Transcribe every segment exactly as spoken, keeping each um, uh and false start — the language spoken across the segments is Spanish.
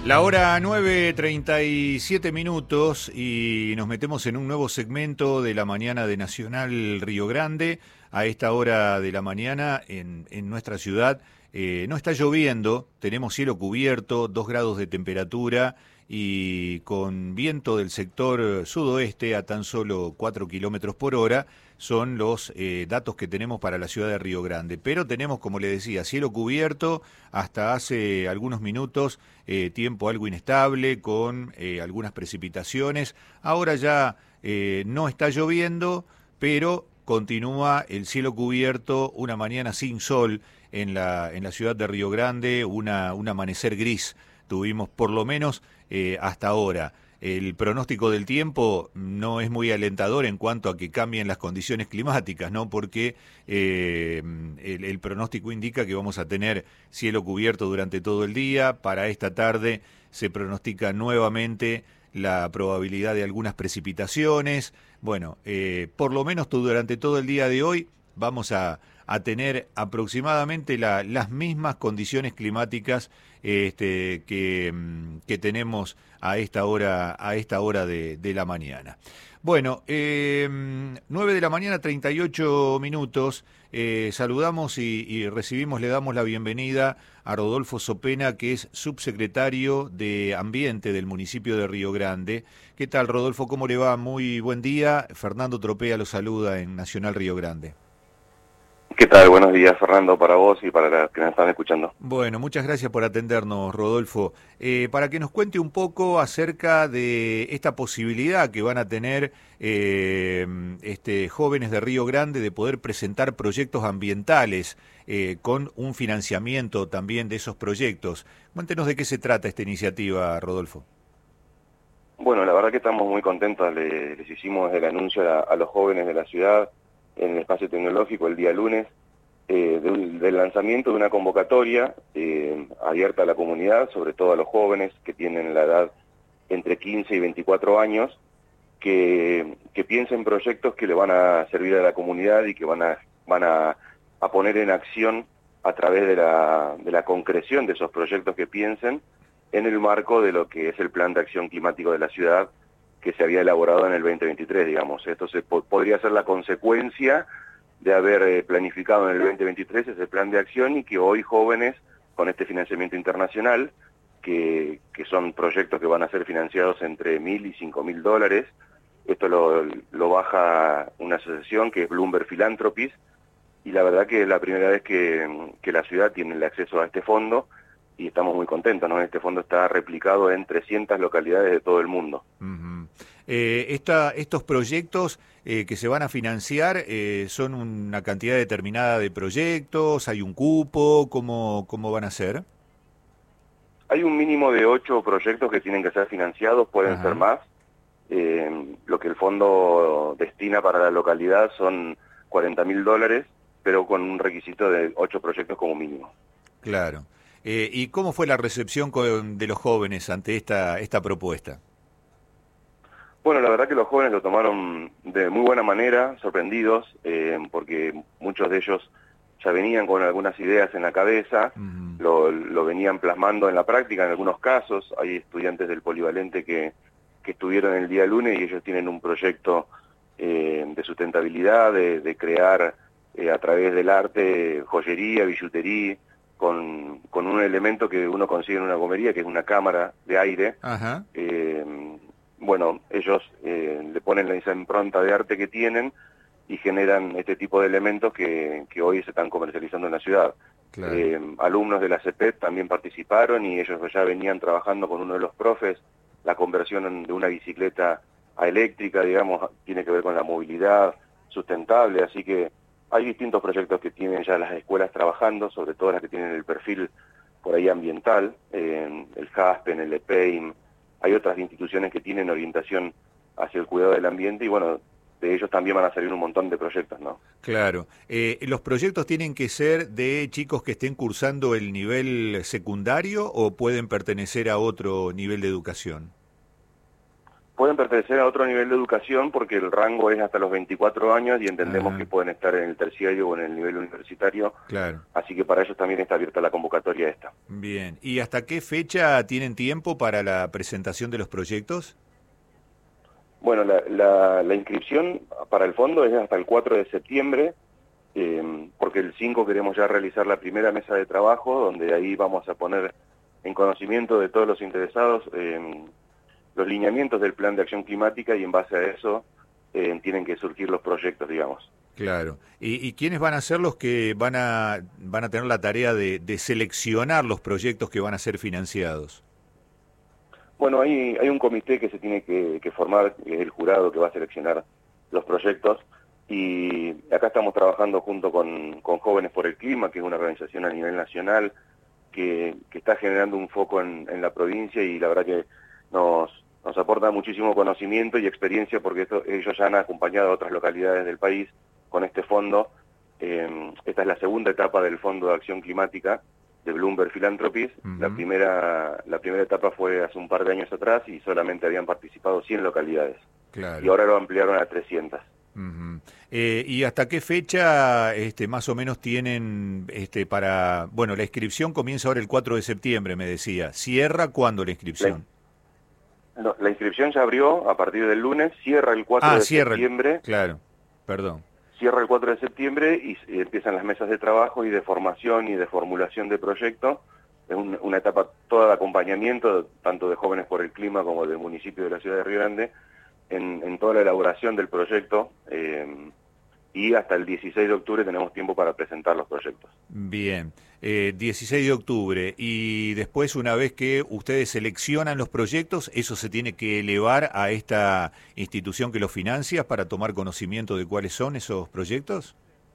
La hora nueve, treinta y siete minutos y nos metemos en un nuevo segmento de la mañana de Nacional Río Grande. A esta hora de la mañana en, en nuestra ciudad eh, no está lloviendo, tenemos cielo cubierto, dos grados de temperatura y con viento del sector sudoeste a tan solo cuatro kilómetros por hora. Son los eh, datos que tenemos para la ciudad de Río Grande. Pero tenemos, como le decía, cielo cubierto hasta hace algunos minutos, eh, tiempo algo inestable con eh, algunas precipitaciones. Ahora ya eh, no está lloviendo, pero continúa el cielo cubierto, una mañana sin sol en la, en la ciudad de Río Grande, una, un amanecer gris tuvimos por lo menos eh, hasta ahora. El pronóstico del tiempo no es muy alentador en cuanto a que cambien las condiciones climáticas, ¿no? Porque eh, el, el pronóstico indica que vamos a tener cielo cubierto durante todo el día. Para esta tarde se pronostica nuevamente la probabilidad de algunas precipitaciones. Bueno, eh, por lo menos durante todo el día de hoy vamos a, a tener aproximadamente la, las mismas condiciones climáticas este, que, que tenemos a esta hora, a esta hora de, de la mañana. Bueno, eh, nueve de la mañana, treinta y ocho minutos. Eh, saludamos y, y recibimos, le damos la bienvenida a Rodolfo Sopena, que es subsecretario de Ambiente del municipio de Río Grande. ¿Qué tal, Rodolfo? ¿Cómo le va? Muy buen día. Fernando Tropea lo saluda en Nacional Río Grande. ¿Qué tal? Buenos días, Fernando, para vos y para los que nos están escuchando. Bueno, muchas gracias por atendernos, Rodolfo. Eh, para que nos cuente un poco acerca de esta posibilidad que van a tener eh, este, jóvenes de Río Grande de poder presentar proyectos ambientales eh, con un financiamiento también de esos proyectos. Cuéntenos de qué se trata esta iniciativa, Rodolfo. Bueno, la verdad que estamos muy contentos. Les, les hicimos el anuncio a, a los jóvenes de la ciudad en el espacio tecnológico el día lunes, eh, de un, del lanzamiento de una convocatoria eh, abierta a la comunidad, sobre todo a los jóvenes que tienen la edad entre quince y veinticuatro años, que, que piensen proyectos que le van a servir a la comunidad y que van a, van a, a poner en acción a través de la, de la concreción de esos proyectos que piensen en el marco de lo que es el Plan de Acción Climático de la ciudad, que se había elaborado en el veinte veintitrés, digamos. Esto se po podría ser la consecuencia de haber eh, planificado en el veinte veintitrés ese plan de acción y que hoy jóvenes, con este financiamiento internacional, que, que son proyectos que van a ser financiados entre mil y cinco mil dólares, esto lo, lo baja una asociación que es Bloomberg Philanthropies, y la verdad que es la primera vez que, que la ciudad tiene el acceso a este fondo, y estamos muy contentos, ¿no? Este fondo está replicado en trescientas localidades de todo el mundo. Uh-huh. eh, esta, estos proyectos eh, que se van a financiar eh, son una cantidad determinada de proyectos, hay un cupo, ¿cómo, cómo van a ser? Hay un mínimo de ocho proyectos que tienen que ser financiados, pueden Ajá. ser más. Eh, lo que el fondo destina para la localidad son cuarenta mil dólares, pero con un requisito de ocho proyectos como mínimo. Claro. Eh, ¿Y cómo fue la recepción con, de los jóvenes ante esta, esta propuesta? Bueno, la verdad que los jóvenes lo tomaron de muy buena manera, sorprendidos, eh, porque muchos de ellos ya venían con algunas ideas en la cabeza, uh-huh. lo, lo venían plasmando en la práctica en algunos casos. Hay estudiantes del polivalente que, que estuvieron el día lunes y ellos tienen un proyecto eh, de sustentabilidad, de, de crear eh, a través del arte joyería, billutería, Con, con un elemento que uno consigue en una gomería, que es una cámara de aire. Ajá. Eh, bueno, ellos eh, le ponen esa impronta de arte que tienen y generan este tipo de elementos que, que hoy se están comercializando en la ciudad. Claro. Eh, alumnos de la C E P E T también participaron y ellos ya venían trabajando con uno de los profes la conversión de una bicicleta a eléctrica, digamos, tiene que ver con la movilidad sustentable, así que hay distintos proyectos que tienen ya las escuelas trabajando, sobre todo las que tienen el perfil por ahí ambiental, eh, el JASPEN, el E P E I M, hay otras instituciones que tienen orientación hacia el cuidado del ambiente y bueno, de ellos también van a salir un montón de proyectos, ¿no? Claro. Eh, ¿Los proyectos tienen que ser de chicos que estén cursando el nivel secundario o pueden pertenecer a otro nivel de educación? pueden pertenecer a otro nivel de educación porque el rango es hasta los veinticuatro años y entendemos Ajá. que pueden estar en el terciario o en el nivel universitario. Claro. Así que para ellos también está abierta la convocatoria esta. Bien. ¿Y hasta qué fecha tienen tiempo para la presentación de los proyectos? Bueno, la, la, la inscripción para el fondo es hasta el cuatro de septiembre, eh, porque el cinco queremos ya realizar la primera mesa de trabajo, donde ahí vamos a poner en conocimiento de todos los interesados eh, los lineamientos del plan de acción climática y en base a eso eh, tienen que surgir los proyectos, digamos. Claro. ¿Y, y quiénes van a ser los que van a van a tener la tarea de, de seleccionar los proyectos que van a ser financiados? Bueno, hay, hay un comité que se tiene que, que formar, que es el jurado que va a seleccionar los proyectos, y acá estamos trabajando junto con, con Jóvenes por el Clima, que es una organización a nivel nacional, que, que está generando un foco en, en la provincia, y la verdad que nos, nos aporta muchísimo conocimiento y experiencia, porque esto, ellos ya han acompañado a otras localidades del país con este fondo. Eh, esta es la segunda etapa del Fondo de Acción Climática de Bloomberg Philanthropies. Uh-huh. La primera la primera etapa fue hace un par de años atrás y solamente habían participado cien localidades. Claro. Y ahora lo ampliaron a trescientas. Uh-huh. Eh, ¿Y hasta qué fecha este, más o menos tienen este, para... Bueno, la inscripción comienza ahora el cuatro de septiembre, me decía. ¿Cierra cuándo la inscripción? La, no, la inscripción ya abrió a partir del lunes, cierra el cuatro ah, de cierra, septiembre. Claro, perdón. Cierra el cuatro de septiembre y, y empiezan las mesas de trabajo y de formación y de formulación de proyecto. Es un, una etapa toda de acompañamiento, tanto de Jóvenes por el Clima como del municipio de la ciudad de Río Grande, en, en toda la elaboración del proyecto. Eh, y hasta el dieciséis de octubre tenemos tiempo para presentar los proyectos. Bien, eh, dieciséis de octubre. Y después, una vez que ustedes seleccionan los proyectos, ¿eso se tiene que elevar a esta institución que los financia para tomar conocimiento de cuáles son esos proyectos?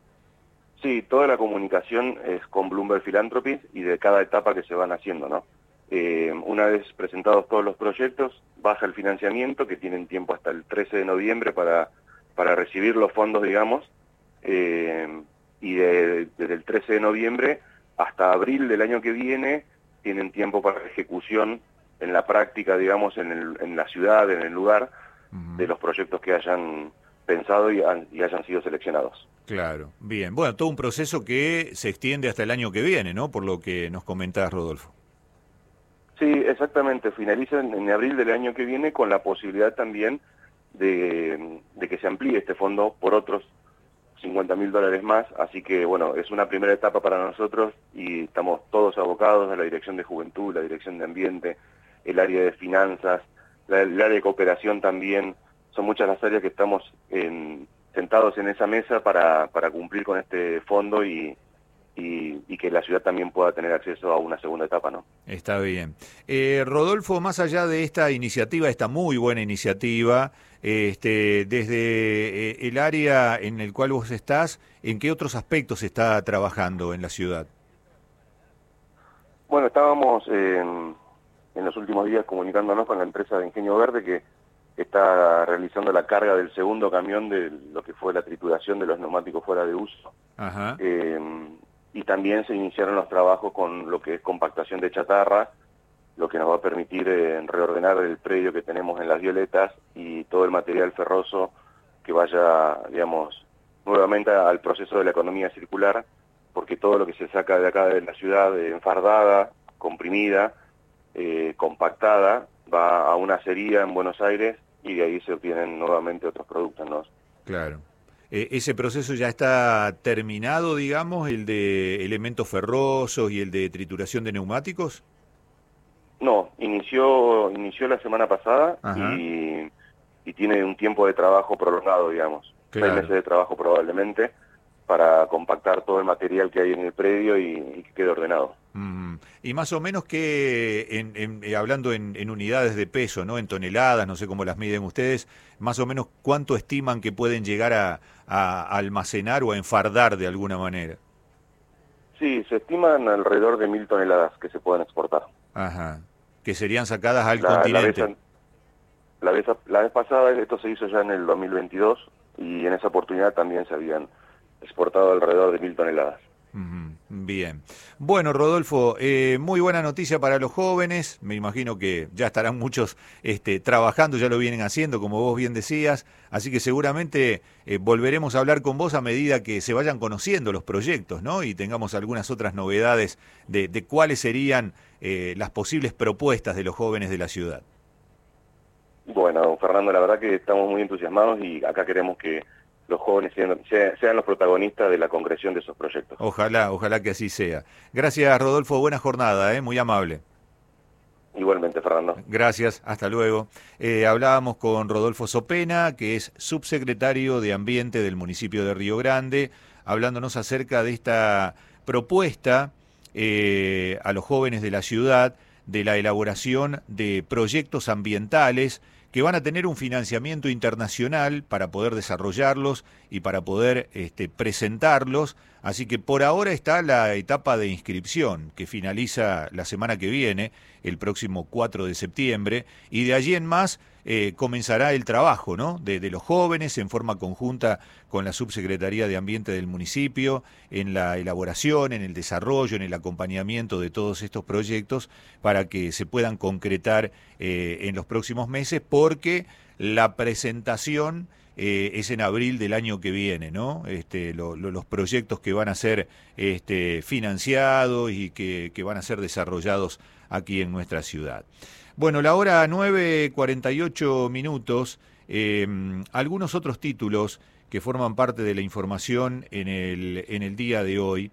Sí, toda la comunicación es con Bloomberg Philanthropies y de cada etapa que se van haciendo, ¿no? Eh, una vez presentados todos los proyectos, baja el financiamiento, que tienen tiempo hasta el trece de noviembre para, para recibir los fondos, digamos, eh, y de, desde el trece de noviembre hasta abril del año que viene tienen tiempo para ejecución en la práctica, digamos, en, el, en la ciudad, en el lugar, uh-huh. de los proyectos que hayan pensado y, han, y hayan sido seleccionados. Claro, bien. Bueno, todo un proceso que se extiende hasta el año que viene, ¿no? Por lo que nos comentás, Rodolfo. Sí, exactamente. Finaliza en, en abril del año que viene con la posibilidad también de, de que se amplíe este fondo por otros cincuenta mil dólares más. Así que, bueno, es una primera etapa para nosotros y estamos todos abocados a la Dirección de Juventud, la Dirección de Ambiente, el área de Finanzas, la, el área de Cooperación también. Son muchas las áreas que estamos en, sentados en esa mesa para, para cumplir con este fondo y, y, y que la ciudad también pueda tener acceso a una segunda etapa, ¿no? Está bien. Eh, Rodolfo, más allá de esta iniciativa, esta muy buena iniciativa, este, desde eh, el área en el cual vos estás, ¿en qué otros aspectos se está trabajando en la ciudad? Bueno, estábamos eh, en los últimos días comunicándonos con la empresa de Ingenio Verde que está realizando la carga del segundo camión de lo que fue la trituración de los neumáticos fuera de uso. Ajá. Eh, y también se iniciaron los trabajos con lo que es compactación de chatarra, lo que nos va a permitir eh, reordenar el predio que tenemos en Las Violetas y todo el material ferroso que vaya, digamos, nuevamente al proceso de la economía circular, porque todo lo que se saca de acá de la ciudad, eh, enfardada, comprimida, eh, compactada, va a una acería en Buenos Aires y de ahí se obtienen nuevamente otros productos, ¿no? Claro. Eh, ¿Ese proceso ya está terminado, digamos, el de elementos ferrosos y el de trituración de neumáticos? No, inició inició la semana pasada y, y tiene un tiempo de trabajo prolongado, digamos. Claro. Seis meses de trabajo probablemente para compactar todo el material que hay en el predio y, y que quede ordenado. Mm. Y más o menos que, en, en, eh, hablando en, en unidades de peso, ¿no? En toneladas, no sé cómo las miden ustedes, más o menos cuánto estiman que pueden llegar a, a almacenar o a enfardar de alguna manera. Sí, se estiman alrededor de mil toneladas que se pueden exportar. Ajá. Que serían sacadas al la, continente. La vez, la, vez, la vez pasada esto se hizo ya en el dos mil veintidós y en esa oportunidad también se habían exportado alrededor de mil toneladas. Uh-huh. Bien. Bueno, Rodolfo, eh, muy buena noticia para los jóvenes. Me imagino que ya estarán muchos este, trabajando, ya lo vienen haciendo, como vos bien decías. Así que seguramente eh, volveremos a hablar con vos a medida que se vayan conociendo los proyectos, ¿no? Y tengamos algunas otras novedades de, de cuáles serían eh, las posibles propuestas de los jóvenes de la ciudad. Bueno, Fernando, la verdad que estamos muy entusiasmados y acá queremos que los jóvenes sean, sean los protagonistas de la concreción de esos proyectos. Ojalá, ojalá que así sea. Gracias, Rodolfo, buena jornada, ¿eh? Muy amable. Igualmente, Fernando. Gracias, hasta luego. Eh, hablábamos con Rodolfo Sopena, que es subsecretario de Ambiente del municipio de Río Grande, hablándonos acerca de esta propuesta eh, a los jóvenes de la ciudad de la elaboración de proyectos ambientales que van a tener un financiamiento internacional para poder desarrollarlos y para poder este, presentarlos. Así que por ahora está la etapa de inscripción, que finaliza la semana que viene, el próximo cuatro de septiembre, y de allí en más eh, comenzará el trabajo, ¿no? de, de los jóvenes en forma conjunta con la Subsecretaría de Ambiente del municipio, en la elaboración, en el desarrollo, en el acompañamiento de todos estos proyectos para que se puedan concretar eh, en los próximos meses, porque la presentación eh, es en abril del año que viene, ¿no? Este, lo, lo, los proyectos que van a ser este, financiados y que, que van a ser desarrollados aquí en nuestra ciudad. Bueno, la hora nueve cuarenta y ocho minutos, eh, algunos otros títulos que forman parte de la información en el, en el día de hoy.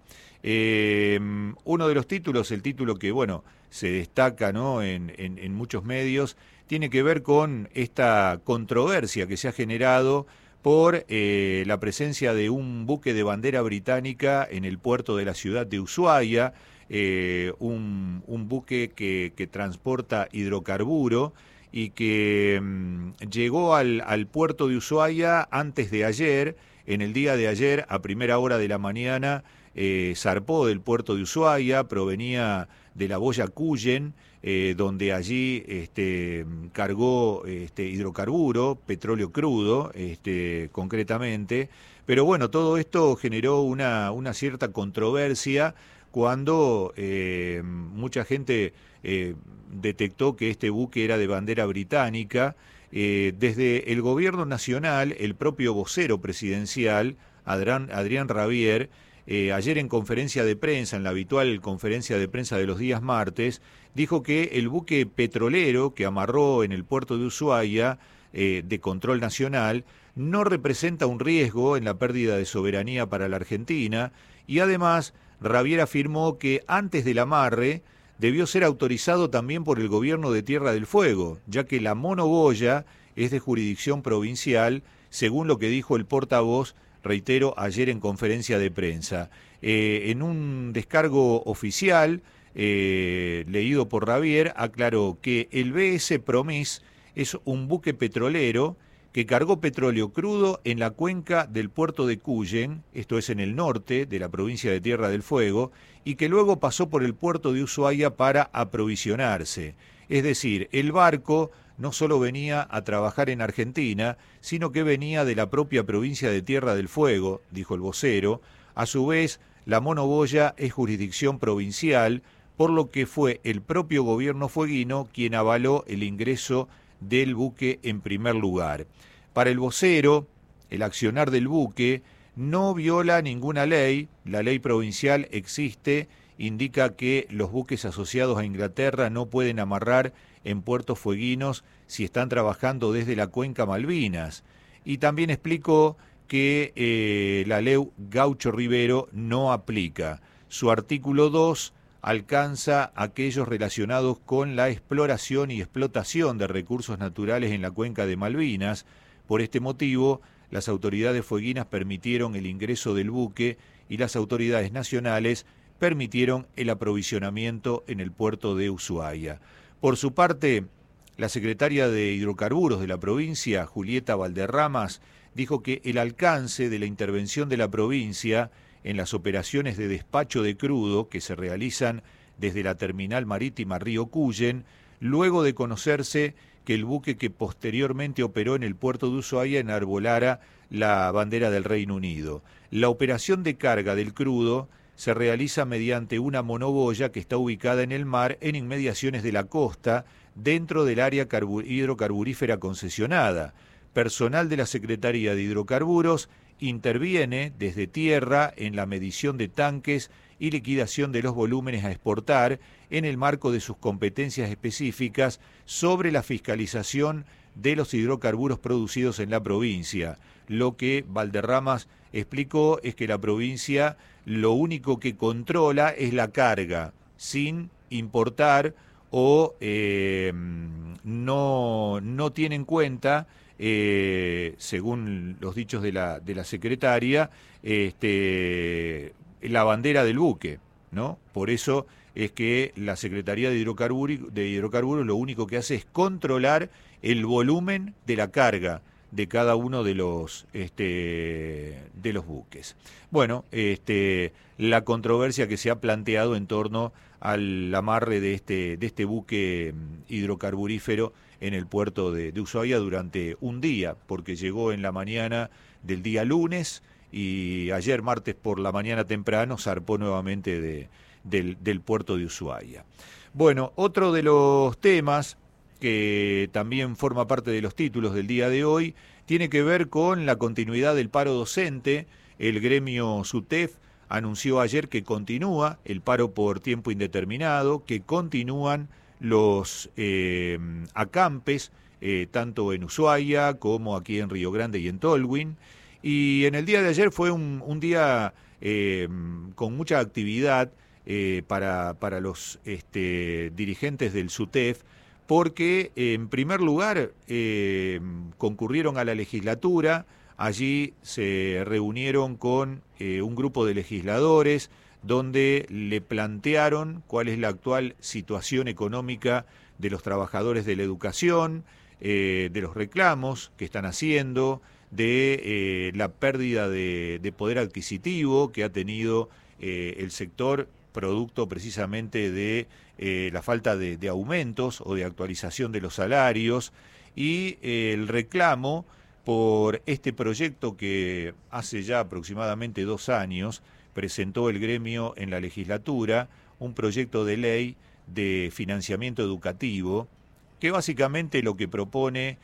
Eh, uno de los títulos, el título que, bueno, se destaca, ¿no? en, en, en muchos medios, tiene que ver con esta controversia que se ha generado por eh, la presencia de un buque de bandera británica en el puerto de la ciudad de Ushuaia, eh, un, un buque que, que transporta hidrocarburo y que mmm, llegó al, al puerto de Ushuaia antes de ayer. En el día de ayer, a primera hora de la mañana, eh, zarpó del puerto de Ushuaia, provenía de la boya Cuyen, eh, donde allí este, cargó este, hidrocarburo, petróleo crudo, este, concretamente. Pero bueno, todo esto generó una, una cierta controversia cuando eh, mucha gente eh, detectó que este buque era de bandera británica. Eh, desde el gobierno nacional, el propio vocero presidencial, Adrián, Adrián Rabier, eh, ayer en conferencia de prensa, en la habitual conferencia de prensa de los días martes, dijo que el buque petrolero que amarró en el puerto de Ushuaia, eh, de control nacional, no representa un riesgo en la pérdida de soberanía para la Argentina, y además Rabier afirmó que antes del amarre debió ser autorizado también por el gobierno de Tierra del Fuego, ya que la monoboya es de jurisdicción provincial, según lo que dijo el portavoz, reitero, ayer en conferencia de prensa. Eh, en un descargo oficial, eh, leído por Rabier, aclaró que el B S Promis es un buque petrolero que cargó petróleo crudo en la cuenca del puerto de Cuyen, esto es en el norte de la provincia de Tierra del Fuego, y que luego pasó por el puerto de Ushuaia para aprovisionarse. Es decir, el barco no solo venía a trabajar en Argentina, sino que venía de la propia provincia de Tierra del Fuego, dijo el vocero. A su vez, la monoboya es jurisdicción provincial, por lo que fue el propio gobierno fueguino quien avaló el ingreso del buque en primer lugar. Para el vocero, el accionar del buque no viola ninguna ley, la ley provincial existe, indica que los buques asociados a Inglaterra no pueden amarrar en puertos fueguinos si están trabajando desde la cuenca Malvinas. Y también explicó que eh, la ley Gaucho Rivero no aplica. Su artículo dos alcanza aquellos relacionados con la exploración y explotación de recursos naturales en la cuenca de Malvinas. Por este motivo, las autoridades fueguinas permitieron el ingreso del buque y las autoridades nacionales permitieron el aprovisionamiento en el puerto de Ushuaia. Por su parte, la secretaria de Hidrocarburos de la provincia, Julieta Valderramas, dijo que el alcance de la intervención de la provincia en las operaciones de despacho de crudo que se realizan desde la terminal marítima Río Cuyen, luego de conocerse que el buque que posteriormente operó en el puerto de Ushuaia enarbolara la bandera del Reino Unido. La operación de carga del crudo se realiza mediante una monoboya que está ubicada en el mar en inmediaciones de la costa, dentro del área hidrocarburífera concesionada. Personal de la Secretaría de Hidrocarburos interviene desde tierra en la medición de tanques y liquidación de los volúmenes a exportar en el marco de sus competencias específicas sobre la fiscalización de los hidrocarburos producidos en la provincia. Lo que Valderramas explicó es que la provincia lo único que controla es la carga, sin importar o eh, no, no tiene en cuenta, eh, según los dichos de la, de la secretaria, este, la bandera del buque, ¿no? Por eso es que la Secretaría de Hidrocarburos, de Hidrocarburos lo único que hace es controlar el volumen de la carga de cada uno de los este, de los buques. Bueno, este, la controversia que se ha planteado en torno al amarre de este, de este buque hidrocarburífero en el puerto de, de Ushuaia durante un día, porque llegó en la mañana del día lunes y ayer martes por la mañana temprano zarpó nuevamente de, del, del puerto de Ushuaia. Bueno, otro de los temas que también forma parte de los títulos del día de hoy, tiene que ver con la continuidad del paro docente. El gremio SUTEF anunció ayer que continúa el paro por tiempo indeterminado, que continúan los eh, acampes, eh, tanto en Ushuaia como aquí en Río Grande y en Tolwyn. Y en el día de ayer fue un, un día eh, con mucha actividad eh, para, para los este, dirigentes del SUTEF, porque en primer lugar eh, concurrieron a la legislatura, allí se reunieron con eh, un grupo de legisladores donde le plantearon cuál es la actual situación económica de los trabajadores de la educación, eh, de los reclamos que están haciendo, de eh, la pérdida de, de poder adquisitivo que ha tenido eh, el sector producto precisamente de eh, la falta de, de aumentos o de actualización de los salarios y eh, el reclamo por este proyecto que hace ya aproximadamente dos años presentó el gremio en la legislatura, un proyecto de ley de financiamiento educativo que básicamente lo que propone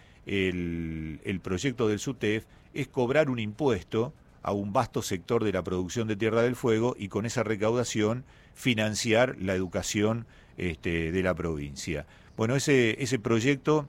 el, el proyecto del SUTEF es cobrar un impuesto a un vasto sector de la producción de Tierra del Fuego y con esa recaudación financiar la educación este, de la provincia. Bueno, ese, ese proyecto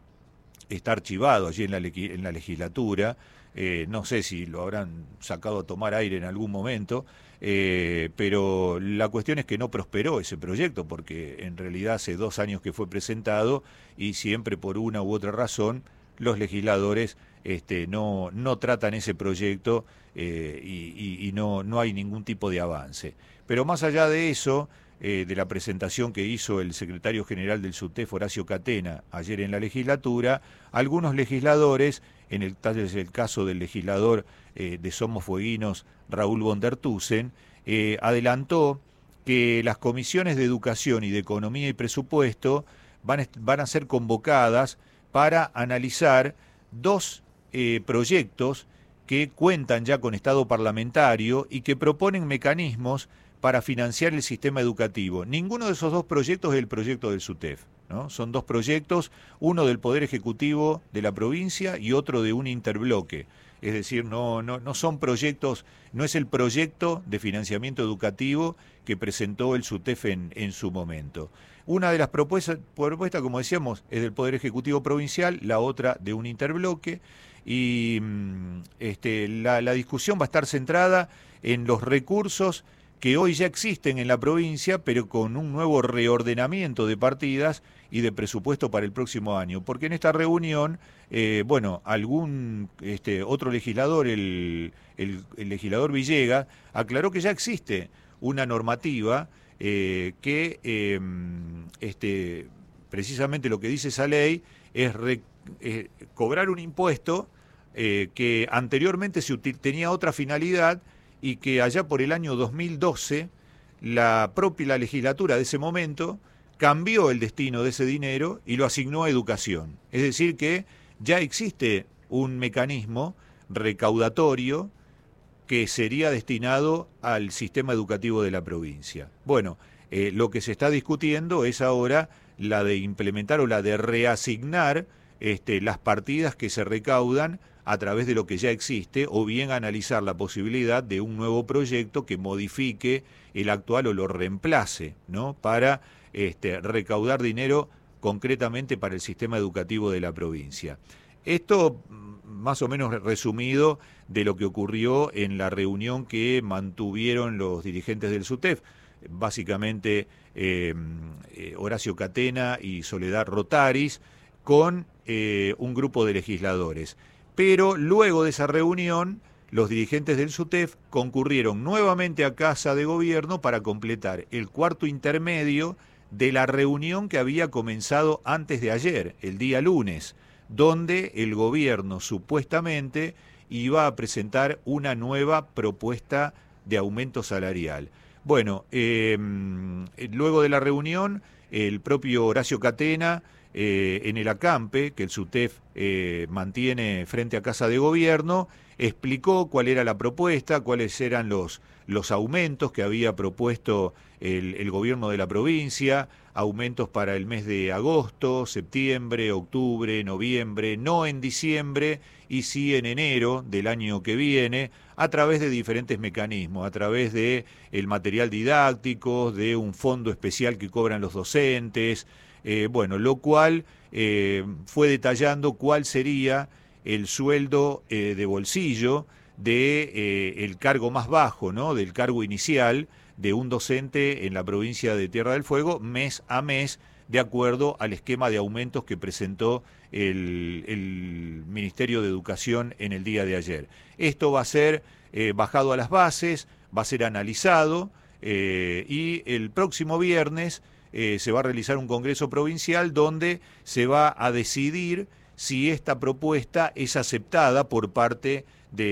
está archivado allí en la, en la legislatura, eh, no sé si lo habrán sacado a tomar aire en algún momento, eh, pero la cuestión es que no prosperó ese proyecto, porque en realidad hace dos años que fue presentado y siempre por una u otra razón los legisladores este, no, no tratan ese proyecto eh, y, y, y no, no hay ningún tipo de avance. Pero más allá de eso, eh, de la presentación que hizo el secretario general del SUTEF, Horacio Catena, ayer en la legislatura, algunos legisladores, en el, tal es el caso del legislador eh, de Somos Fueguinos, Raúl von der Tusen, eh, adelantó que las comisiones de Educación y de Economía y Presupuesto van, van a ser convocadas para analizar dos eh, proyectos que cuentan ya con estado parlamentario y que proponen mecanismos para financiar el sistema educativo. Ninguno de esos dos proyectos es el proyecto del SUTEF, ¿no? Son dos proyectos, uno del Poder Ejecutivo de la provincia y otro de un interbloque. Es decir, no, no, no son proyectos, no es el proyecto de financiamiento educativo que presentó el SUTEF en, en su momento. Una de las propuestas, propuestas, como decíamos, es del Poder Ejecutivo Provincial, la otra de un interbloque, y este, la, la discusión va a estar centrada en los recursos que hoy ya existen en la provincia, pero con un nuevo reordenamiento de partidas y de presupuesto para el próximo año. Porque en esta reunión, eh, bueno, algún este, otro legislador, el, el, el legislador Villegas, aclaró que ya existe una normativa eh, que eh, este, precisamente lo que dice esa ley es re, eh, cobrar un impuesto eh, que anteriormente se util, tenía otra finalidad, y que allá por el año dos mil doce la propia la legislatura de ese momento cambió el destino de ese dinero y lo asignó a educación. Es decir que ya existe un mecanismo recaudatorio que sería destinado al sistema educativo de la provincia. Bueno, eh, lo que se está discutiendo es ahora la de implementar o la de reasignar este, las partidas que se recaudan a través de lo que ya existe, o bien analizar la posibilidad de un nuevo proyecto que modifique el actual o lo reemplace, ¿no? Para este, recaudar dinero concretamente para el sistema educativo de la provincia. Esto, más o menos resumido, de lo que ocurrió en la reunión que mantuvieron los dirigentes del SUTEF, básicamente eh, eh, Horacio Catena y Soledad Rotaris, con eh, un grupo de legisladores. Pero luego de esa reunión, los dirigentes del SUTEF concurrieron nuevamente a Casa de Gobierno para completar el cuarto intermedio de la reunión que había comenzado antes de ayer, el día lunes, donde el gobierno supuestamente iba a presentar una nueva propuesta de aumento salarial. Bueno, eh, luego de la reunión, el propio Horacio Catena, eh, en el acampe que el SUTEF eh, mantiene frente a Casa de Gobierno, explicó cuál era la propuesta, cuáles eran los, los aumentos que había propuesto el, el gobierno de la provincia, aumentos para el mes de agosto, septiembre, octubre, noviembre, no en diciembre y sí en enero del año que viene, a través de diferentes mecanismos, a través de el material didáctico, de un fondo especial que cobran los docentes, eh, bueno, lo cual eh, fue detallando cuál sería el sueldo eh, de bolsillo de eh, el cargo más bajo, ¿no? Del cargo inicial de un docente en la provincia de Tierra del Fuego, mes a mes, de acuerdo al esquema de aumentos que presentó el, el Ministerio de Educación en el día de ayer. Esto va a ser eh, bajado a las bases, va a ser analizado eh, y el próximo viernes eh, se va a realizar un congreso provincial donde se va a decidir si esta propuesta es aceptada por parte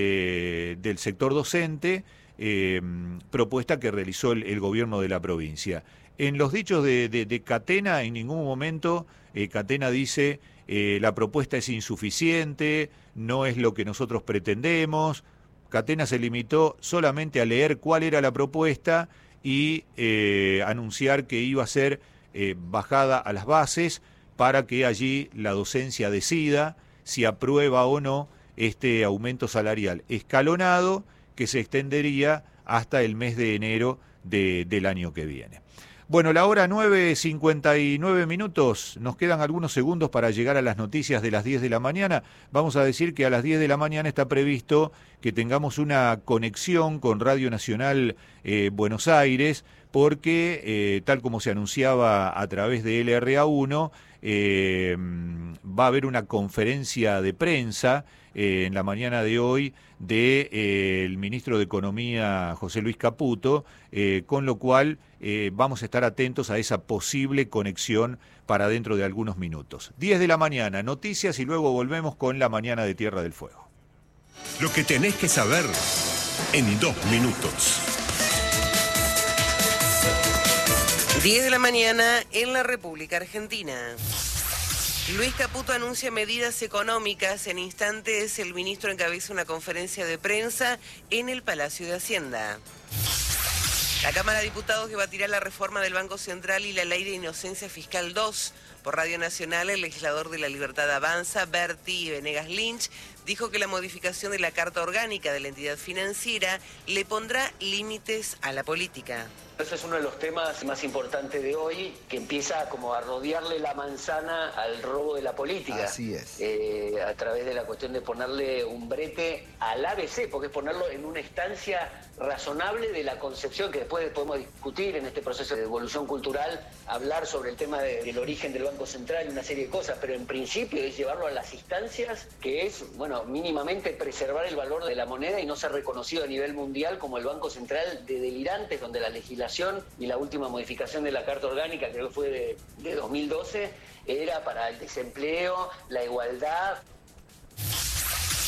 de, del sector docente, eh, propuesta que realizó el, el gobierno de la provincia. En los dichos de, de, de Catena, en ningún momento eh, Catena dice eh, la propuesta es insuficiente, no es lo que nosotros pretendemos. Catena se limitó solamente a leer cuál era la propuesta y eh, anunciar que iba a ser eh, bajada a las bases para que allí la docencia decida si aprueba o no este aumento salarial escalonado que se extendería hasta el mes de enero de, del año que viene. Bueno, la hora nueve cincuenta y nueve minutos, nos quedan algunos segundos para llegar a las noticias de las diez de la mañana. Vamos a decir que a las diez de la mañana está previsto que tengamos una conexión con Radio Nacional eh, Buenos Aires, porque eh, tal como se anunciaba a través de L R A uno, eh, va a haber una conferencia de prensa eh, en la mañana de hoy de eh, el ministro de Economía, José Luis Caputo, eh, con lo cual eh, vamos a estar atentos a esa posible conexión para dentro de algunos minutos. diez de la mañana, noticias y luego volvemos con la mañana de Tierra del Fuego. Lo que tenés que saber en dos minutos. diez de la mañana en la República Argentina. Luis Caputo anuncia medidas económicas. En instantes, el ministro encabeza una conferencia de prensa en el Palacio de Hacienda. La Cámara de Diputados debatirá la reforma del Banco Central y la Ley de Inocencia Fiscal dos. Por Radio Nacional, el legislador de La Libertad Avanza, Berti Venegas Lynch, dijo que la modificación de la Carta Orgánica de la entidad financiera le pondrá límites a la política. Ese es uno de los temas más importantes de hoy, que empieza como a rodearle la manzana al robo de la política. Así es. Eh, a través de la cuestión de ponerle un brete al A B C, porque es ponerlo en una instancia razonable de la concepción que después podemos discutir en este proceso de evolución cultural, hablar sobre el tema de, del origen del Banco Central y una serie de cosas, pero en principio es llevarlo a las instancias que es, bueno, mínimamente preservar el valor de la moneda y no ser reconocido a nivel mundial como el Banco Central de delirantes, donde la legislación y la última modificación de la Carta Orgánica, creo que fue de, de dos mil doce, era para el desempleo, la igualdad.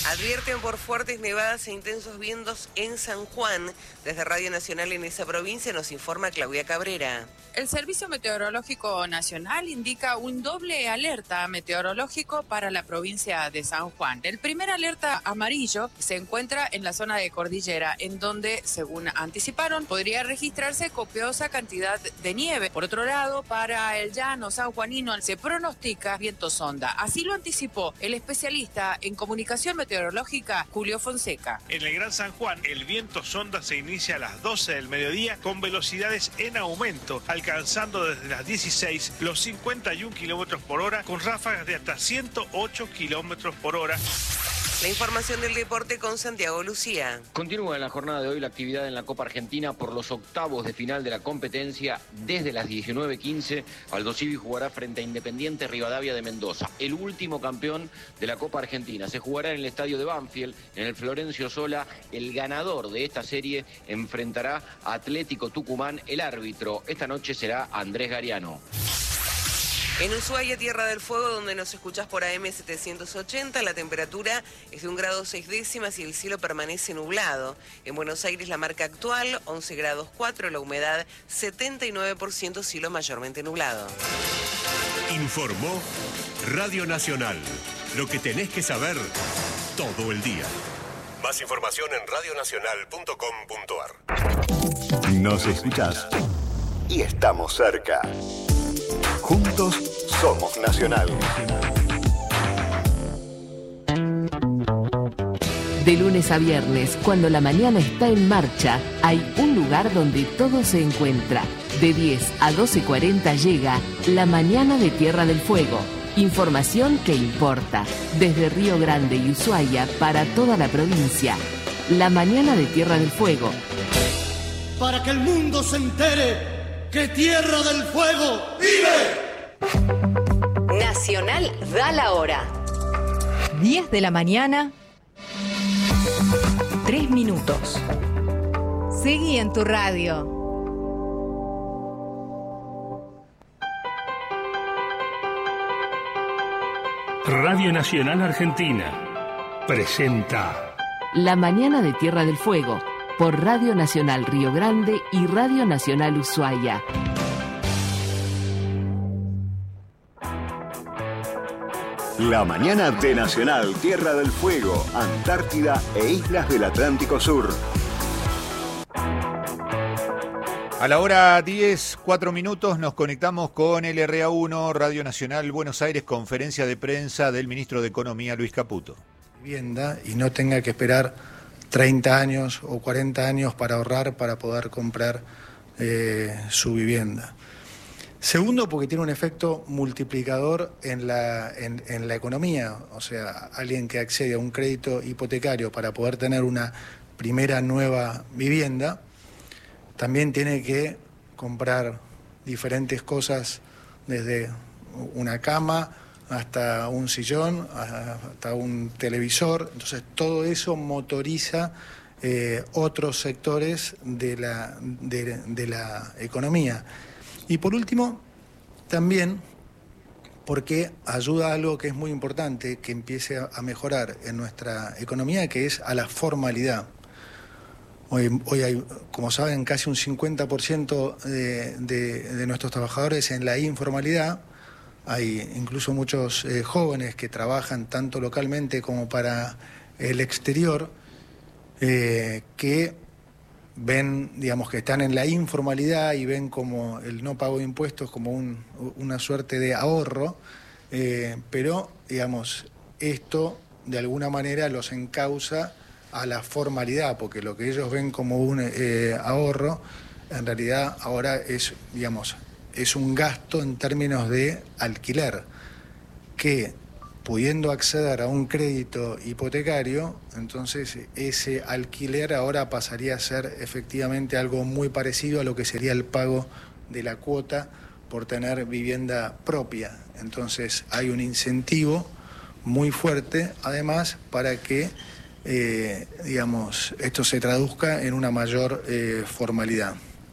Advierten por fuertes nevadas e intensos vientos en San Juan. Desde Radio Nacional en esa provincia nos informa Claudia Cabrera. El Servicio Meteorológico Nacional indica un doble alerta meteorológico para la provincia de San Juan. El primer alerta amarillo se encuentra en la zona de Cordillera, en donde, según anticiparon, podría registrarse copiosa cantidad de nieve. Por otro lado, para el llano sanjuanino se pronostica viento sonda. Así lo anticipó el especialista en comunicación meteorológica Julio Fonseca. En el Gran San Juan, el viento sonda se inicia a las doce del mediodía con velocidades en aumento, alcanzando desde las dieciséis los cincuenta y un kilómetros por hora, con ráfagas de hasta ciento ocho kilómetros por hora. La información del deporte con Santiago Lucía. Continúa en la jornada de hoy la actividad en la Copa Argentina por los octavos de final de la competencia. Desde las diecinueve quince, Aldo Civi jugará frente a Independiente Rivadavia de Mendoza. El último campeón de la Copa Argentina se jugará en el estadio de Banfield, en el Florencio Sola. El ganador de esta serie enfrentará a Atlético Tucumán. El árbitro esta noche será Andrés Gariano. En Ushuaia, Tierra del Fuego, donde nos escuchás por A M setecientos ochenta, la temperatura es de un grado seis décimas y el cielo permanece nublado. En Buenos Aires, la marca actual, once grados cuatro, la humedad setenta y nueve por ciento, cielo mayormente nublado. Informó Radio Nacional. Lo que tenés que saber todo el día. Más información en radionacional punto com punto ar. Nos escuchás y estamos cerca. Juntos somos Nacional. De lunes a viernes, cuando la mañana está en marcha, hay un lugar donde todo se encuentra. De diez a doce cuarenta llega La Mañana de Tierra del Fuego. Información que importa. Desde Río Grande y Ushuaia para toda la provincia. La Mañana de Tierra del Fuego. Para que el mundo se entere que Tierra del Fuego vive. Nacional da la hora. diez de la mañana, tres minutos. Seguí en tu radio. Radio Nacional Argentina presenta La Mañana de Tierra del Fuego por Radio Nacional Río Grande y Radio Nacional Ushuaia. La mañana de Nacional Tierra del Fuego, Antártida e Islas del Atlántico Sur. A la hora diez, cuatro minutos, nos conectamos con el R A uno, Radio Nacional Buenos Aires, conferencia de prensa del ministro de Economía, Luis Caputo. Vivienda y no tenga que esperar treinta años o cuarenta años para ahorrar para poder comprar eh, su vivienda. Segundo, porque tiene un efecto multiplicador en la, en, en la economía. O sea, alguien que accede a un crédito hipotecario para poder tener una primera nueva vivienda, también tiene que comprar diferentes cosas, desde una cama hasta un sillón, hasta un televisor. Entonces, todo eso motoriza eh, otros sectores de la, de, de la economía. Y por último, también porque ayuda a algo que es muy importante, que empiece a mejorar en nuestra economía, que es a la formalidad. Hoy, hoy hay, como saben, casi un cincuenta por ciento de, de, de nuestros trabajadores en la informalidad. Hay incluso muchos eh, jóvenes que trabajan tanto localmente como para el exterior, eh, que ven, digamos, que están en la informalidad y ven como el no pago de impuestos como un, una suerte de ahorro, eh, pero, digamos, esto de alguna manera los encausa a la formalidad, porque lo que ellos ven como un eh, ahorro, en realidad ahora es, digamos, es un gasto en términos de alquiler, que pudiendo acceder a un crédito hipotecario, entonces ese alquiler ahora pasaría a ser efectivamente algo muy parecido a lo que sería el pago de la cuota por tener vivienda propia. Entonces hay un incentivo muy fuerte, además, para que eh, digamos, esto se traduzca en una mayor eh, formalidad.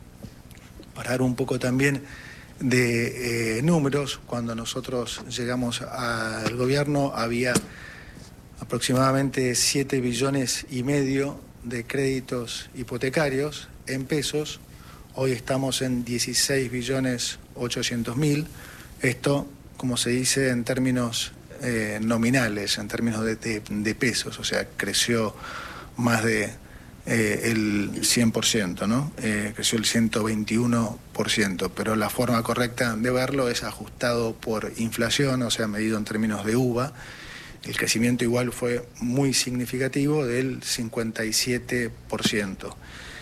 Para dar un poco también de eh, números, cuando nosotros llegamos al gobierno había aproximadamente siete billones y medio de créditos hipotecarios en pesos. Hoy estamos en dieciséis billones ochocientos mil. Esto, como se dice, en términos eh, nominales, en términos de, de, de pesos, o sea, creció más de eh, el cien por ciento, ¿no? Eh, creció el ciento veintiuno por ciento, pero la forma correcta de verlo es ajustado por inflación, o sea, medido en términos de U V A. El crecimiento igual fue muy significativo, del cincuenta y siete por ciento.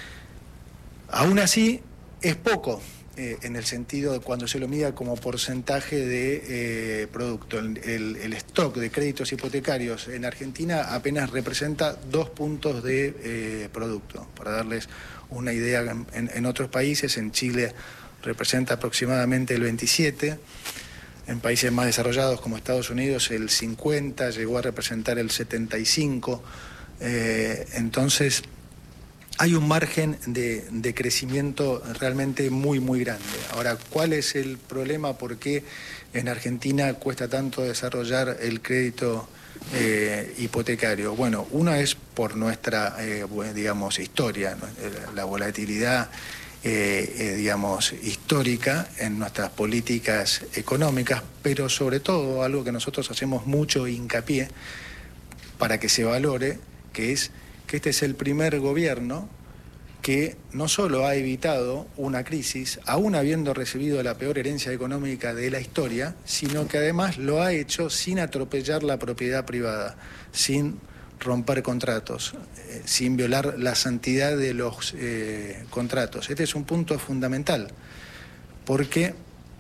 Aún así, es poco, eh, en el sentido de cuando se lo mida como porcentaje de eh, producto. El, el, el stock de créditos hipotecarios en Argentina apenas representa dos puntos de eh, producto. Para darles una idea, en, en otros países, en Chile representa aproximadamente el veintisiete, en países más desarrollados como Estados Unidos el cincuenta, llegó a representar el setenta y cinco. Eh, entonces, hay un margen de, de crecimiento realmente muy, muy grande. Ahora, ¿cuál es el problema? ¿Por qué en Argentina cuesta tanto desarrollar el crédito eh, hipotecario? Bueno, una es por nuestra, eh, digamos, historia, ¿no? La volatilidad, eh, eh, digamos, histórica en nuestras políticas económicas, pero sobre todo algo que nosotros hacemos mucho hincapié para que se valore, que es que este es el primer gobierno que no solo ha evitado una crisis, aún habiendo recibido la peor herencia económica de la historia, sino que además lo ha hecho sin atropellar la propiedad privada, sin romper contratos, eh, sin violar la santidad de los eh, contratos. Este es un punto fundamental, porque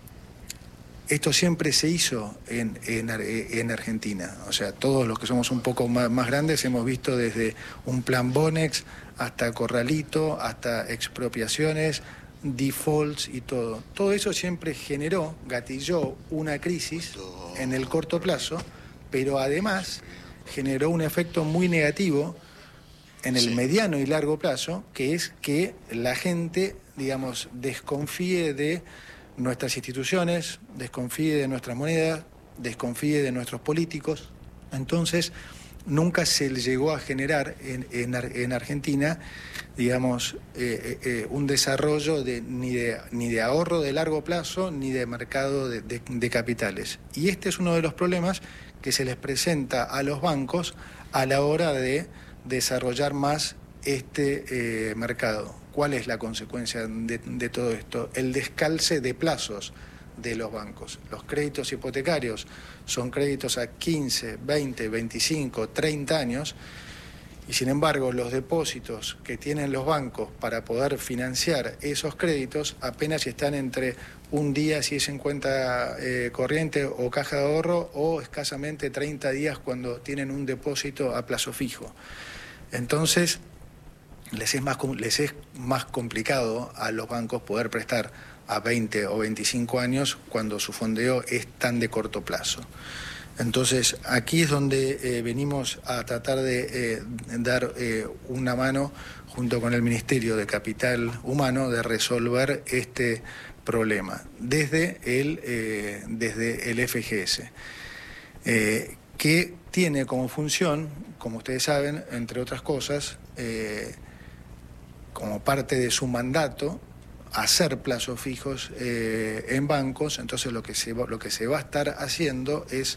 esto siempre se hizo en, en, en Argentina. O sea, todos los que somos un poco más, más grandes hemos visto desde un plan Bonex hasta Corralito, hasta expropiaciones, defaults y todo. Todo eso siempre generó, gatilló una crisis en el corto plazo, pero además generó un efecto muy negativo en el mediano y largo plazo, que es que la gente, digamos, desconfíe de nuestras instituciones, desconfíe de nuestras monedas, desconfíe de nuestros políticos. Entonces, nunca se llegó a generar en, en, en Argentina, digamos, eh, eh, un desarrollo de, ni, de, ni de ahorro de largo plazo, ni de mercado de, de, de capitales. Y este es uno de los problemas que se les presenta a los bancos a la hora de desarrollar más este eh, mercado. ¿Cuál es la consecuencia de, de todo esto? El descalce de plazos de los bancos. Los créditos hipotecarios son créditos a quince, veinte, veinticinco, treinta años, y sin embargo los depósitos que tienen los bancos para poder financiar esos créditos apenas están entre un día si es en cuenta eh, corriente o caja de ahorro, o escasamente treinta días cuando tienen un depósito a plazo fijo. Entonces, les es más, les es más complicado a los bancos poder prestar a veinte o veinticinco años cuando su fondeo es tan de corto plazo. Entonces, aquí es donde eh, venimos a tratar de eh, dar eh, una mano junto con el Ministerio de Capital Humano de resolver este problema desde el, eh, desde el F G S, eh, que tiene como función, como ustedes saben, entre otras cosas, eh, como parte de su mandato, hacer plazos fijos eh, en bancos. Entonces lo que, se va, lo que se va a estar haciendo es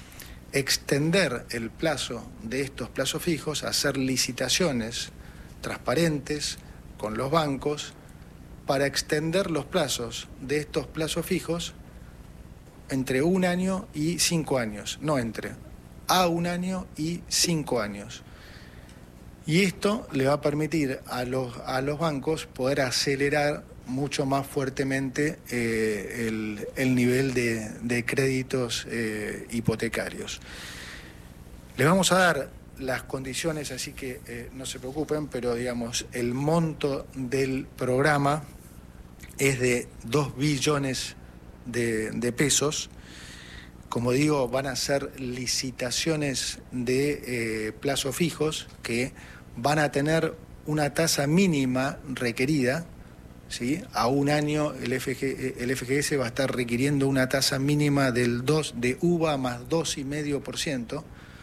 extender el plazo de estos plazos fijos, hacer licitaciones transparentes con los bancos para extender los plazos de estos plazos fijos entre un año y cinco años, no entre, a un año y cinco años. Y esto le va a permitir a los, a los bancos poder acelerar mucho más fuertemente eh, el, el nivel de, de créditos eh, hipotecarios. Les vamos a dar las condiciones, así que eh, no se preocupen, pero digamos, el monto del programa es de dos billones de, de pesos. Como digo, van a ser licitaciones de eh, plazos fijos que van a tener una tasa mínima requerida, ¿sí? A un año el, F G, el F G S va a estar requiriendo una tasa mínima del dos de U V A más dos coma cinco por ciento,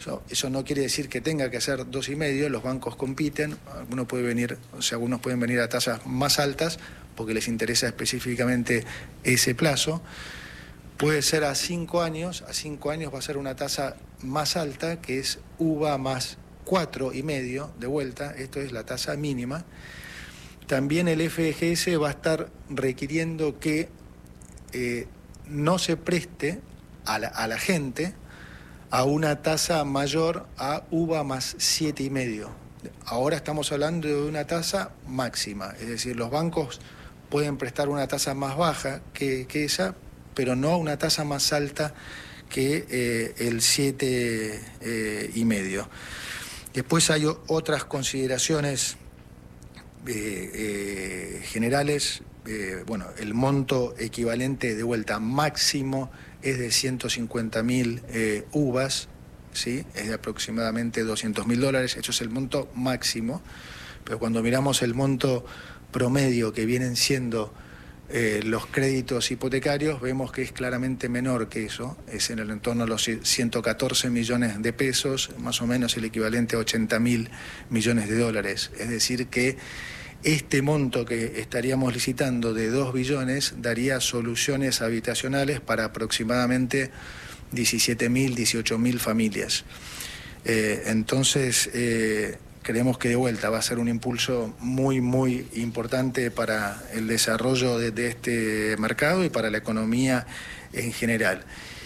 Eso, eso no quiere decir que tenga que ser dos y medio, los bancos compiten, algunos pueden venir, o sea, algunos pueden venir a tasas más altas porque les interesa específicamente ese plazo. Puede ser a cinco años, a cinco años va a ser una tasa más alta, que es U V A más cuatro y medio de vuelta, esto es la tasa mínima. También el F G S va a estar requiriendo que eh, no se preste a la, a la gente a una tasa mayor a U V A más siete y medio. Ahora estamos hablando de una tasa máxima, es decir, los bancos pueden prestar una tasa más baja que, que esa, pero no una tasa más alta que eh, el siete eh, y medio. Después hay otras consideraciones eh, eh, generales. Eh, bueno, el monto equivalente de vuelta máximo es de ciento cincuenta mil eh, U V As, ¿sí? Es de aproximadamente doscientos mil dólares, eso es el monto máximo, pero cuando miramos el monto promedio que vienen siendo eh, los créditos hipotecarios, vemos que es claramente menor que eso, es en el entorno de los ciento catorce millones de pesos, más o menos el equivalente a ochenta mil millones de dólares, es decir que este monto que estaríamos licitando de dos billones daría soluciones habitacionales para aproximadamente diecisiete mil, dieciocho mil familias. Eh, entonces, eh, creemos que de vuelta va a ser un impulso muy, muy importante para el desarrollo de, de este mercado y para la economía en general.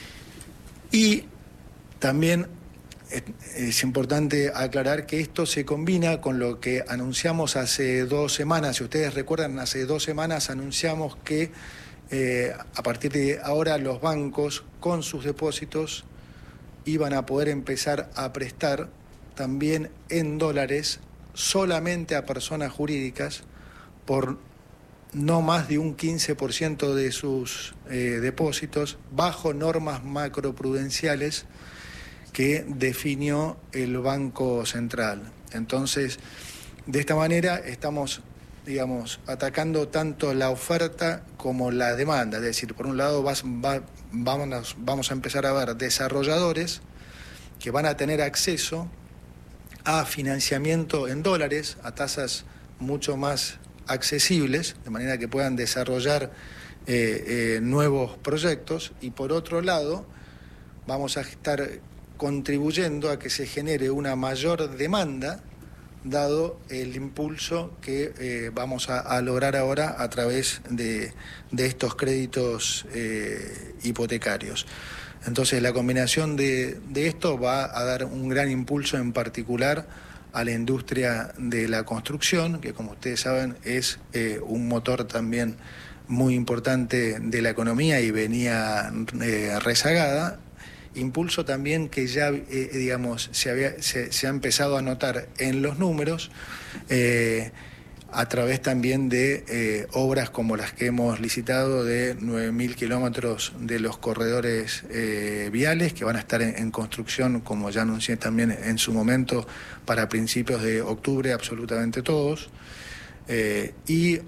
Y también es importante aclarar que esto se combina con lo que anunciamos hace dos semanas. Si ustedes recuerdan, hace dos semanas anunciamos que eh, a partir de ahora los bancos con sus depósitos iban a poder empezar a prestar también en dólares solamente a personas jurídicas por no más de un quince por ciento de sus eh, depósitos bajo normas macroprudenciales que definió el Banco Central. Entonces, de esta manera estamos, digamos, atacando tanto la oferta como la demanda. Es decir, por un lado vas, va, vamos, vamos a empezar a ver desarrolladores que van a tener acceso a financiamiento en dólares, a tasas mucho más accesibles, de manera que puedan desarrollar eh, eh, nuevos proyectos. Y por otro lado, vamos a estar contribuyendo a que se genere una mayor demanda, dado el impulso que eh, vamos a, a lograr ahora a través de, de estos créditos eh, hipotecarios. Entonces, la combinación de, de esto va a dar un gran impulso, en particular a la industria de la construcción, que como ustedes saben es eh, un motor también muy importante de la economía y venía eh, rezagada. Impulso también que ya, eh, digamos, se, había, se, se ha empezado a notar en los números eh, a través también de eh, obras como las que hemos licitado de nueve mil kilómetros de los corredores eh, viales que van a estar en, en construcción, como ya anuncié también en su momento, para principios de octubre, absolutamente todos. Eh, y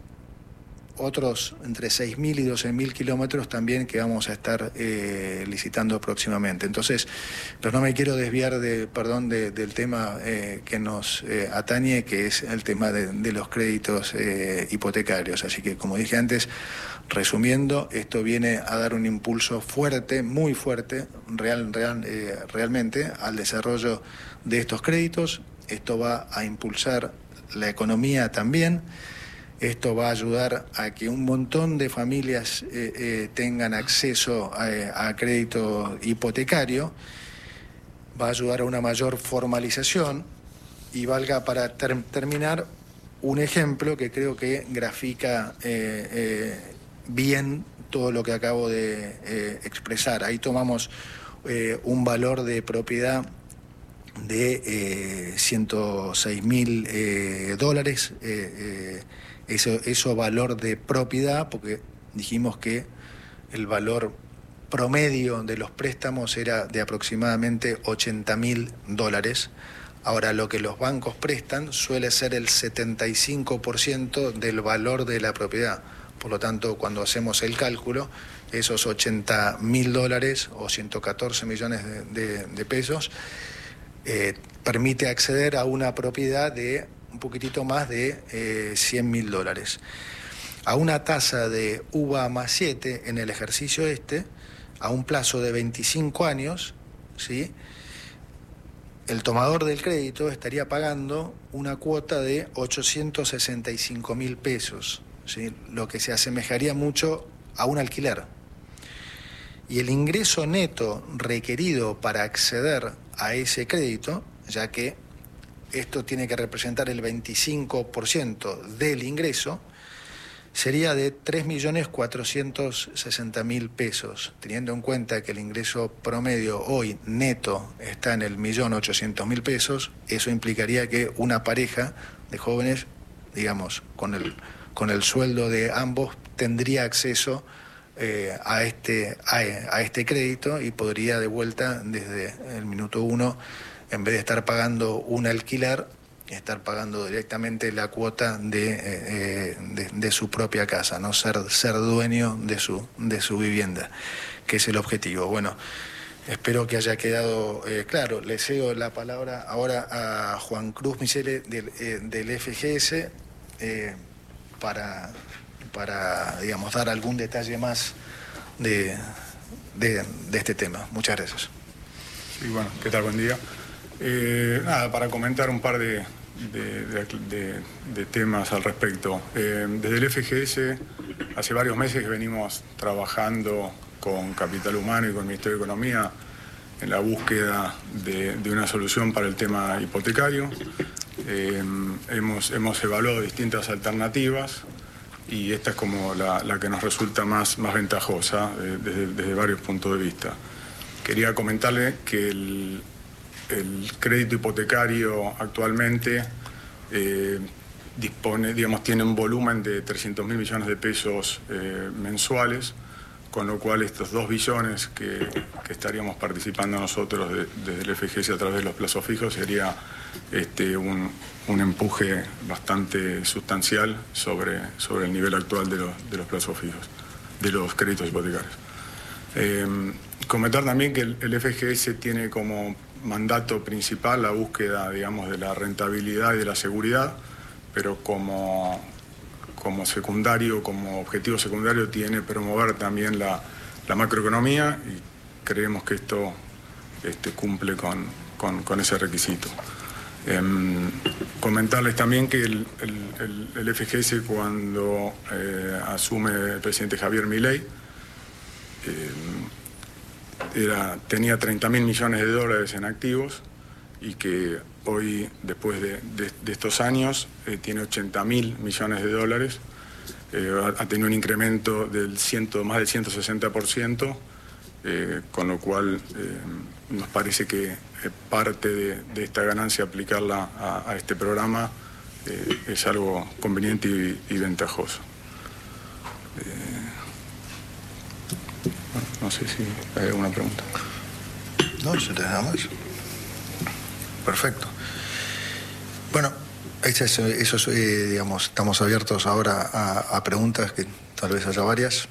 otros entre seis mil y doce mil kilómetros también que vamos a estar eh, licitando próximamente. Entonces, pero no me quiero desviar de, perdón, de, del tema eh, que nos eh, atañe, que es el tema de, de los créditos eh, hipotecarios. Así que, como dije antes, resumiendo, esto viene a dar un impulso fuerte, muy fuerte, real, real, eh, realmente, al desarrollo de estos créditos. Esto va a impulsar la economía también. Esto va a ayudar a que un montón de familias eh, eh, tengan acceso a, a crédito hipotecario, va a ayudar a una mayor formalización y valga para ter- terminar un ejemplo que creo que grafica eh, eh, bien todo lo que acabo de eh, expresar. Ahí tomamos eh, un valor de propiedad de eh, ciento seis mil eh, dólares, eh, eh, Eso, eso valor de propiedad, porque dijimos que el valor promedio de los préstamos era de aproximadamente ochenta mil dólares. Ahora, lo que los bancos prestan suele ser el setenta y cinco por ciento del valor de la propiedad. Por lo tanto, cuando hacemos el cálculo, esos ochenta mil dólares o ciento catorce millones de, de, de pesos, eh, permite acceder a una propiedad de un poquitito más de eh, cien mil dólares. A una tasa de U V A más siete en el ejercicio este, a un plazo de veinticinco años, ¿sí?, el tomador del crédito estaría pagando una cuota de ochocientos sesenta y cinco mil pesos, ¿sí?, lo que se asemejaría mucho a un alquiler. Y el ingreso neto requerido para acceder a ese crédito, ya que esto tiene que representar el veinticinco por ciento del ingreso, sería de tres millones cuatrocientos sesenta mil pesos, teniendo en cuenta que el ingreso promedio hoy neto está en el millón ochocientos mil pesos. Eso implicaría que una pareja de jóvenes, digamos, con el, con el sueldo de ambos, tendría acceso eh, a, este, a, a este crédito y podría de vuelta desde el minuto uno, en vez de estar pagando un alquiler, estar pagando directamente la cuota de, eh, de, de su propia casa, no ser, ser dueño de su, de su vivienda, que es el objetivo. Bueno, espero que haya quedado eh, claro. Le cedo la palabra ahora a Juan Cruz Michele del, eh, del F G S eh, para, para, digamos, dar algún detalle más de, de, de este tema. Muchas gracias. Sí, bueno, ¿qué tal? Buen día. Eh, nada, para comentar un par de, de, de, de, de temas al respecto. Eh, desde el F G S, hace varios meses que venimos trabajando con Capital Humano y con el Ministerio de Economía en la búsqueda de, de una solución para el tema hipotecario. Eh, hemos, hemos evaluado distintas alternativas y esta es como la, la que nos resulta más, más ventajosa eh, desde, desde varios puntos de vista. Quería comentarle que el El crédito hipotecario actualmente eh, dispone, digamos, tiene un volumen de trescientos mil millones de pesos eh, mensuales, con lo cual estos dos billones que, que estaríamos participando nosotros de, desde el F G S a través de los plazos fijos sería este, un, un empuje bastante sustancial sobre, sobre el nivel actual de los, de los plazos fijos, de los créditos hipotecarios. Eh, comentar también que el, el F G S tiene como mandato principal la búsqueda, digamos, de la rentabilidad y de la seguridad, pero como, como secundario, como objetivo secundario tiene promover también la, la macroeconomía y creemos que esto este, cumple con, con, con ese requisito. Eh, comentarles también que el, el, el, el F G S cuando eh, asume el presidente Javier Milei, eh, Era, tenía treinta mil millones de dólares en activos y que hoy, después de, de, de estos años, eh, tiene ochenta mil millones de dólares. Eh, ha, ha tenido un incremento del ciento, más del ciento sesenta por ciento, eh, con lo cual eh, nos parece que eh, parte de, de esta ganancia aplicarla a, a este programa eh, es algo conveniente y, y ventajoso. Eh, No sé si hay alguna pregunta. No, si te nada más. Perfecto. Bueno, eso, es, eso es, eh, digamos, estamos abiertos ahora a, a preguntas, que tal vez haya varias.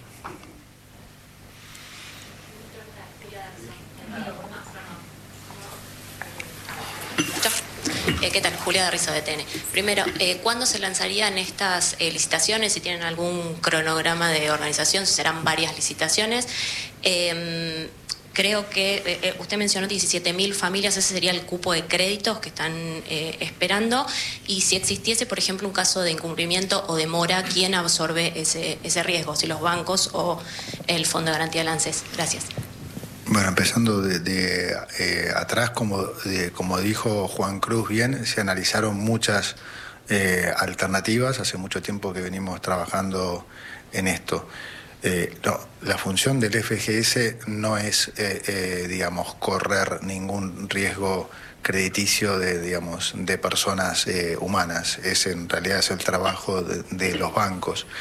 Eh, ¿Qué tal? Julia de Rizzo de T N. Primero, eh, ¿cuándo se lanzarían estas eh, licitaciones? Si tienen algún cronograma de organización, si serán varias licitaciones. Eh, creo que eh, usted mencionó diecisiete mil familias, ese sería el cupo de créditos que están eh, esperando. Y si existiese, por ejemplo, un caso de incumplimiento o demora, ¿quién absorbe ese, ese riesgo? ¿Si los bancos o el Fondo de Garantía de ANSES? Gracias. Bueno, empezando de, de eh, atrás, como, de, como dijo Juan Cruz bien, se analizaron muchas eh, alternativas. Hace mucho tiempo que venimos trabajando en esto. Eh, no, la función del F G S no es, eh, eh, digamos, correr ningún riesgo crediticio de, digamos, de personas eh, humanas. Es en realidad es el trabajo de, de los bancos.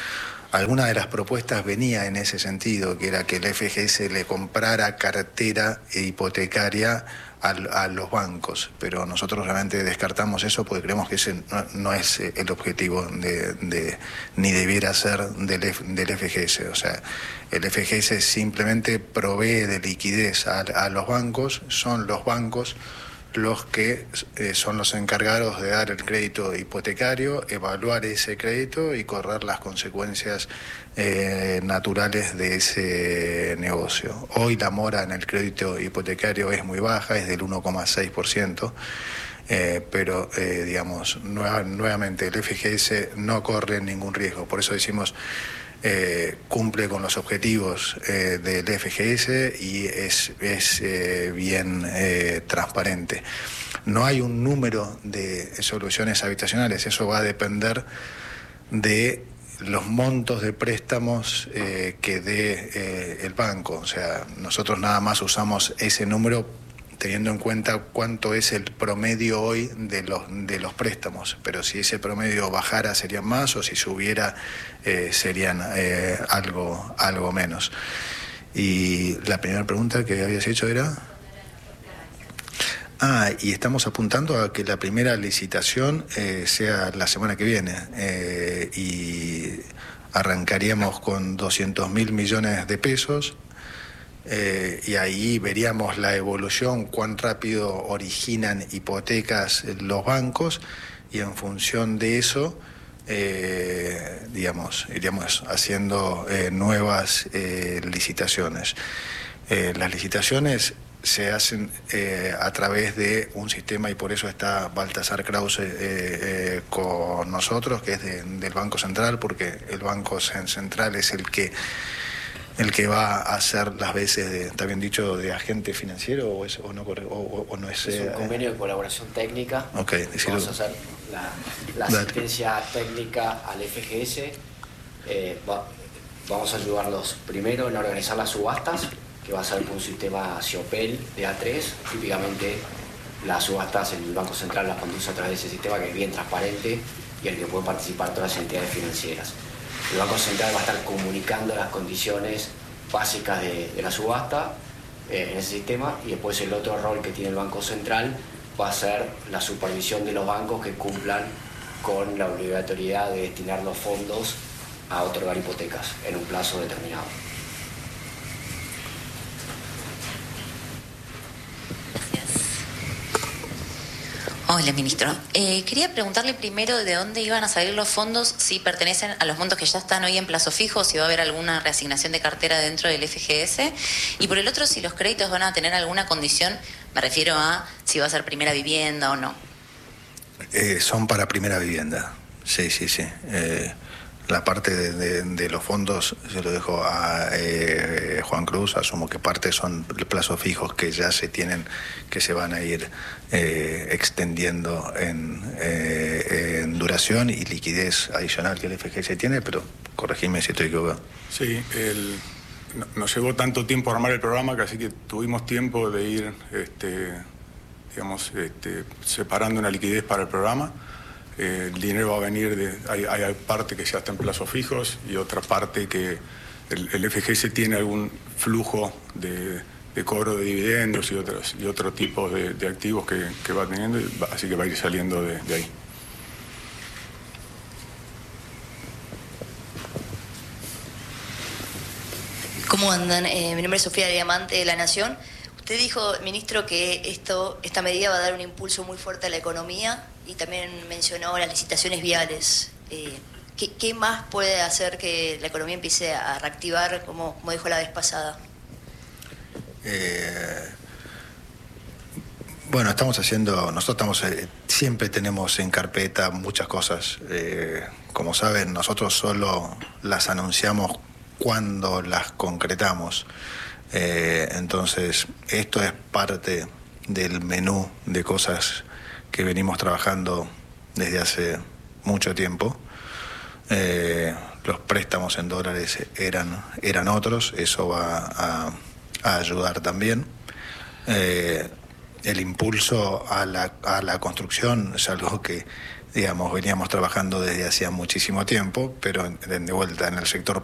alguna de las propuestas venía en ese sentido, que era que el F G S le comprara cartera hipotecaria a, a los bancos, pero nosotros realmente descartamos eso porque creemos que ese no, no es el objetivo de, de ni debiera ser del, F, del F G S. O sea, el F G S simplemente provee de liquidez a, a los bancos, son los bancos los que eh, son los encargados de dar el crédito hipotecario, evaluar ese crédito y correr las consecuencias eh, naturales de ese negocio. Hoy la mora en el crédito hipotecario es muy baja, es del uno coma seis por ciento, eh, pero eh, digamos, nueva, nuevamente el F G S no corre ningún riesgo, por eso decimos Eh, cumple con los objetivos eh, del F G S y es, es eh, bien eh, transparente. No hay un número de soluciones habitacionales, eso va a depender de los montos de préstamos eh, que dé eh, el banco. O sea, nosotros nada más usamos ese número teniendo en cuenta cuánto es el promedio hoy de los de los préstamos, pero si ese promedio bajara serían más, o si subiera eh, serían eh, algo algo menos. Y la primera pregunta que habías hecho era... Ah, y estamos apuntando a que la primera licitación eh, sea la semana que viene, eh, y arrancaríamos con doscientos mil millones de pesos. Eh, y ahí veríamos la evolución, cuán rápido originan hipotecas los bancos, y en función de eso, eh, digamos, iríamos haciendo eh, nuevas eh, licitaciones. Eh, las licitaciones se hacen eh, a través de un sistema, y por eso está Baltasar Krause eh, eh, con nosotros, que es de, del Banco Central, porque el Banco Central es el que el que va a hacer las veces de, ¿está bien dicho, de agente financiero o, es, o, no, o, o no es? Es un convenio de colaboración técnica. Ok, decirlo. Vamos a hacer la, la asistencia técnica al F G S. Eh, va, vamos a ayudarlos primero en organizar las subastas, que va a ser un sistema CIOPEL de A tres. Típicamente las subastas en el Banco Central las conduce a través de ese sistema, que es bien transparente y en el que pueden participar todas las entidades financieras. El Banco Central va a estar comunicando las condiciones básicas de, de la subasta eh, en ese sistema, y después el otro rol que tiene el Banco Central va a ser la supervisión de los bancos que cumplan con la obligatoriedad de destinar los fondos a otorgar hipotecas en un plazo determinado. Hola, ministro. Eh, quería preguntarle primero de dónde iban a salir los fondos, si pertenecen a los montos que ya están hoy en plazo fijo, si va a haber alguna reasignación de cartera dentro del F G S. Y por el otro, si los créditos van a tener alguna condición, me refiero a si va a ser primera vivienda o no. Eh, son para primera vivienda, sí, sí, sí. Eh, la parte de, de, de los fondos se lo dejo a eh, Juan Cruz. Asumo que parte son plazos fijos que ya se tienen, que se van a ir eh, extendiendo en, eh, en duración y liquidez adicional que el F G S tiene, pero corregime si estoy equivocado. Sí, el, no, nos llevó tanto tiempo armar el programa que así que tuvimos tiempo de ir este, digamos, este, separando una liquidez para el programa. Eh, el dinero va a venir de... Hay, hay parte que ya está en plazos fijos y otra parte que el, el F G S tiene algún flujo de, de cobro de dividendos y otros y otro tipo de, de activos que, que va teniendo, así que va a ir saliendo de, de ahí. ¿Cómo andan? Eh, mi nombre es Sofía Diamante, de La Nación. Usted dijo, ministro, que esto, esta medida va a dar un impulso muy fuerte a la economía, y también mencionó las licitaciones viales. Eh, ¿qué, ¿Qué más puede hacer que la economía empiece a reactivar, como, como dijo la vez pasada? Eh, bueno, estamos haciendo, nosotros estamos, eh, siempre tenemos en carpeta muchas cosas. Eh, como saben, nosotros solo las anunciamos cuando las concretamos. Eh, entonces, esto es parte del menú de cosas que venimos trabajando desde hace mucho tiempo. Eh, los préstamos en dólares eran, eran otros, eso va a, a ayudar también. Eh, el impulso a la, a la construcción es algo que, digamos, veníamos trabajando desde hacía muchísimo tiempo, pero de vuelta en el sector